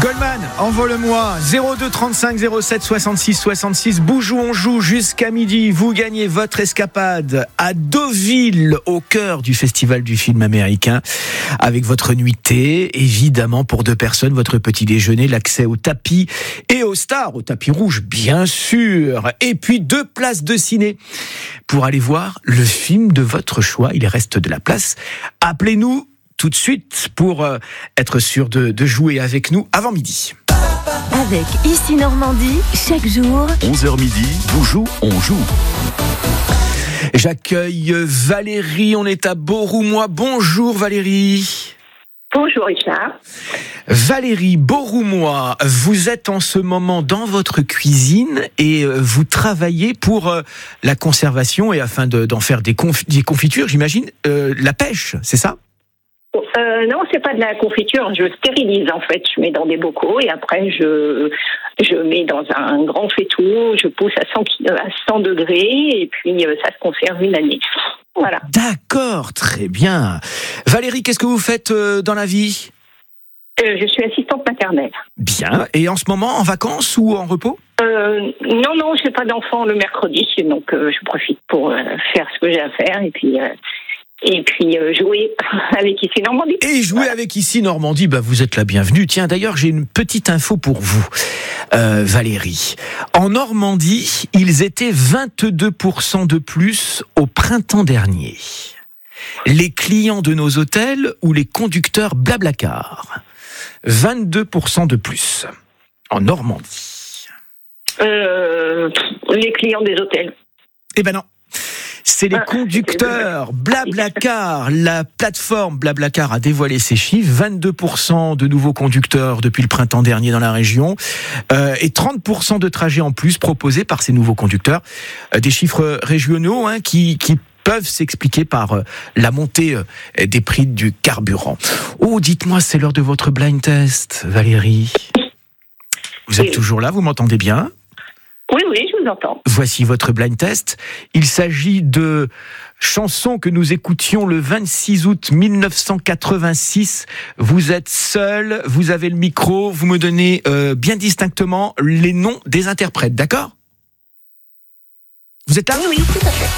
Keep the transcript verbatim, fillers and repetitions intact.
Goldman, envole-moi zéro deux trente-cinq zéro sept soixante-six soixante-six. Bouge où on joue jusqu'à midi. Vous gagnez votre escapade à Deauville, au cœur du festival du film américain, avec votre nuitée, évidemment pour deux personnes, votre petit déjeuner, l'accès au tapis et aux stars, au tapis rouge bien sûr, et puis deux places de ciné pour aller voir le film de votre choix. Il reste de la place. Appelez-nous tout de suite pour euh, être sûr de, de jouer avec nous avant midi. Avec Ici Normandie, chaque jour, onze heures midi, vous jouez, on joue. J'accueille Valérie, on est à Beauroumois. Bonjour Valérie. Bonjour Richard. Valérie Beauroumois, vous êtes en ce moment dans votre cuisine et vous travaillez pour la conservation et afin de, d'en faire des, conf, des confitures, j'imagine, euh, la pêche, c'est ça ? Euh, non, c'est pas de la confiture. Je stérilise en fait. Je mets dans des bocaux et après je je mets dans un grand faitout. Je pousse à cent, à cent degrés et puis ça se conserve une année. Voilà. D'accord, très bien. Valérie, qu'est-ce que vous faites dans la vie ? euh, Je suis assistante maternelle. Bien. Et en ce moment, en vacances ou en repos ? euh, Non, non, je n'ai pas d'enfant le mercredi, donc euh, je profite pour euh, faire ce que j'ai à faire et puis. Euh, Et puis euh, jouer avec Ici Normandie. Et jouer voilà. avec Ici Normandie, bah vous êtes la bienvenue. Tiens, d'ailleurs, j'ai une petite info pour vous, euh, Valérie. En Normandie, ils étaient vingt-deux pour cent de plus au printemps dernier. Les clients de nos hôtels ou les conducteurs Blablacar. vingt-deux pour cent de plus en Normandie. Euh, les clients des hôtels. Eh ben non. C'est les conducteurs. Blablacar, la plateforme Blablacar a dévoilé ses chiffres. vingt-deux pour cent de nouveaux conducteurs depuis le printemps dernier dans la région euh, et trente pour cent de trajets en plus proposés par ces nouveaux conducteurs. Euh, des chiffres régionaux hein, qui, qui peuvent s'expliquer par euh, la montée euh, des prix du carburant. Oh, dites-moi, c'est l'heure de votre blind test, Valérie. Vous êtes toujours là, vous m'entendez bien ? Oui, oui, je vous entends. Voici votre blind test. Il s'agit de chansons que nous écoutions le vingt-six août mille neuf cent quatre-vingt-six. Vous êtes seul, vous avez le micro, vous me donnez euh, bien distinctement les noms des interprètes, d'accord ? Vous êtes là ? Oui, oui, tout à fait.